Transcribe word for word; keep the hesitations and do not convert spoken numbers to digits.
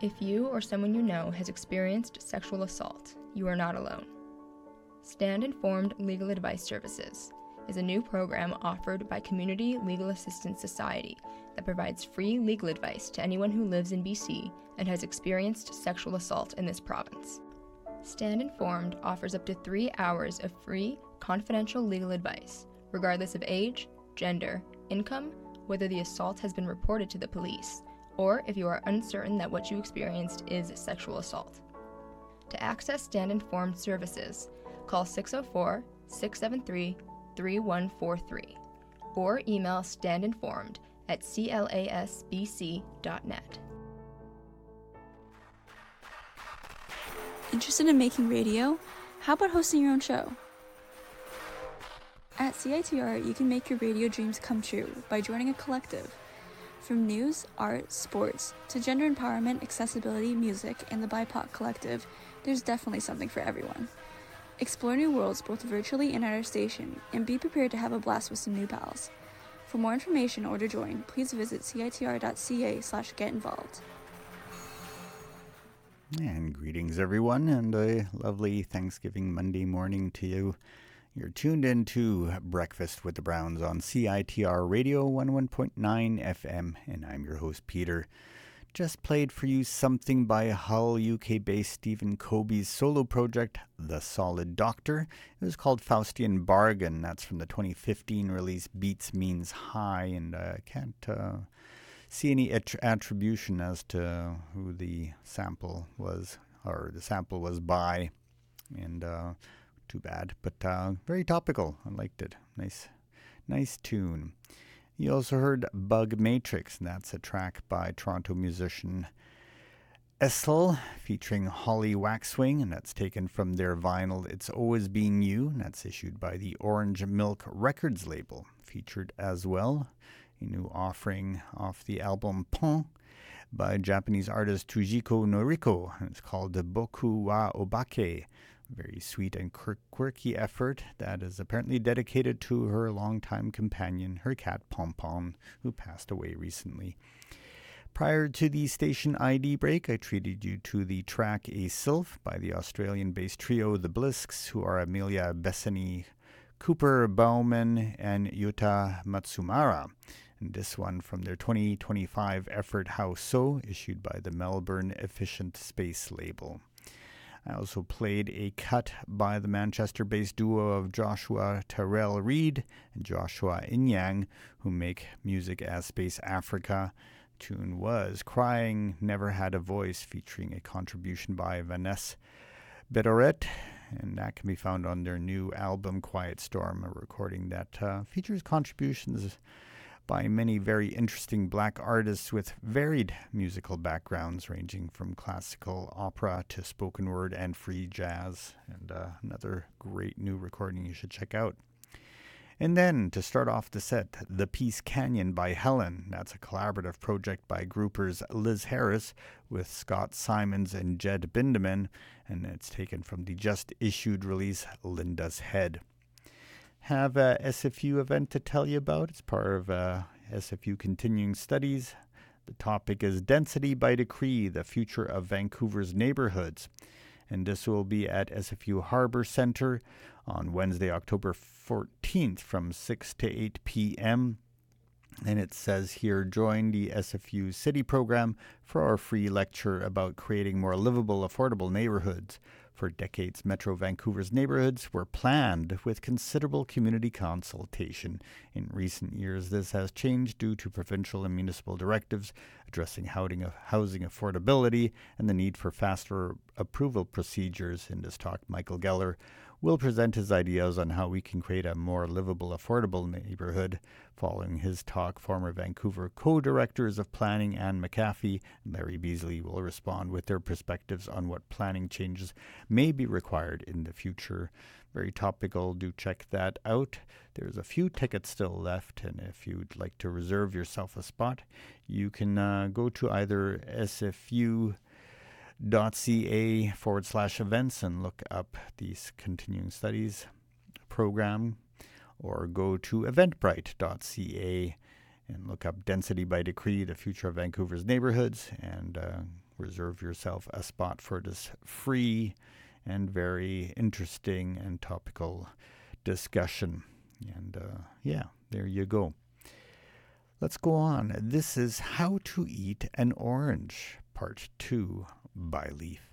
If you or someone you know has experienced sexual assault, you are not alone. Stand Informed Legal Advice Services is a new program offered by Community Legal Assistance Society that provides free legal advice to anyone who lives in B C and has experienced sexual assault in this province. Stand Informed offers up to three hours of free, confidential legal advice, regardless of age, gender, income, whether the assault has been reported to the police, or if you are uncertain that what you experienced is sexual assault. To access Stand Informed services, call six oh four, six seven three, three one four three or email standinformed at c l a s b c dot net. Interested in making radio? How about hosting your own show? At C I T R, you can make your radio dreams come true by joining a collective. From news, art, sports, to gender empowerment, accessibility, music, and the B I P O C Collective, there's definitely something for everyone. Explore new worlds both virtually and at our station, and be prepared to have a blast with some new pals. For more information or to join, please visit citr.ca slash get involved. And greetings, everyone, and a lovely Thanksgiving Monday morning to you. You're tuned in to Breakfast with the Browns on C I T R Radio one oh one point nine F M, and I'm your host, Peter. Just played for you something by Hull, U K-based Stephen Kobe's solo project, The Solid Doctor. It was called Faustian Bargain. That's from the twenty fifteen release Beats Means High, and I uh, can't uh, see any att- attribution as to who the sample was, or the sample was by, and uh, too bad, but uh, very topical. I liked it. Nice, nice tune. You also heard Bug Matrix, and that's a track by Toronto musician Essel featuring Holly Waxwing, and that's taken from their vinyl It's Always Been You, and that's issued by the Orange Milk Records label. Featured as well a new offering off the album Pon by Japanese artist Tujiko Noriko, and it's called Boku wa Obake. Very sweet and quirky effort that is apparently dedicated to her longtime companion, her cat Pom Pom, who passed away recently. Prior to the station I D break, I treated you to the track A Sylph by the Australian-based trio The Blisks, who are Amelia Bessany, Cooper Bauman, and Yuta Matsumara. And this one from their twenty twenty-five effort How So, issued by the Melbourne Efficient Space label. I also played a cut by the Manchester-based duo of Joshua Terrell Reid and Joshua Inyang, who make music as Space Africa. The tune was Crying Never Had a Voice, featuring a contribution by Vanessa Bedoret, and that can be found on their new album Quiet Storm, a recording that uh, features contributions by many very interesting black artists with varied musical backgrounds, ranging from classical opera to spoken word and free jazz. And uh, another great new recording you should check out. And then, to start off the set, The Peace Canyon by Helen. That's a collaborative project by groupers Liz Harris with Scott Simons and Jed Bindeman, and it's taken from the just-issued release Linda's Head. Have a S F U event to tell you about. It's part of uh, S F U Continuing Studies. The topic is Density by Decree, the Future of Vancouver's Neighborhoods. And this will be at S F U Harbor Center on Wednesday, October fourteenth from six to eight p.m. And it says here, join the S F U City program for our free lecture about creating more livable, affordable neighborhoods. For decades, Metro Vancouver's neighborhoods were planned with considerable community consultation. In recent years, this has changed due to provincial and municipal directives addressing housing affordability and the need for faster approval procedures. In this talk, Michael Geller will present his ideas on how we can create a more livable, affordable neighborhood. Following his talk, former Vancouver co-directors of planning Anne McAfee and Larry Beasley will respond with their perspectives on what planning changes may be required in the future. Very topical. Do check that out. There's a few tickets still left, and if you'd like to reserve yourself a spot, you can uh, go to either S F U dot C A forward slash events and look up these continuing studies program, or go to eventbrite dot C A and look up Density by Decree, the Future of Vancouver's Neighborhoods, and uh, reserve yourself a spot for this free and very interesting and topical discussion. And uh, yeah, there you go. Let's go on. This is How to Eat an Orange, Part two by Leaf.